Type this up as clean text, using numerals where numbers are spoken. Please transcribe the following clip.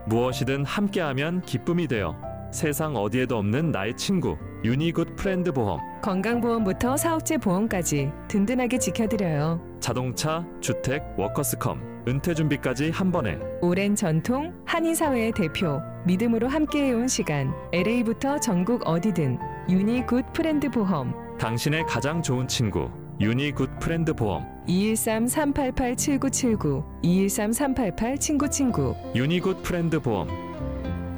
무엇이든 함께하면 기쁨이 되어 세상 어디에도 없는 나의 친구 유니굿 프렌드 보험. 건강보험부터 사업체 보험까지 든든하게 지켜드려요. 자동차, 주택, 워커스컴, 은퇴준비까지 한 번에. 오랜 전통, 한인사회의 대표, 믿음으로 함께해온 시간, LA부터 전국 어디든 유니굿 프렌드 보험. 당신의 가장 좋은 친구 유니굿 프렌드 보험. 213-388-7979, 213-388-친구친구. 유니굿 프렌드 보험.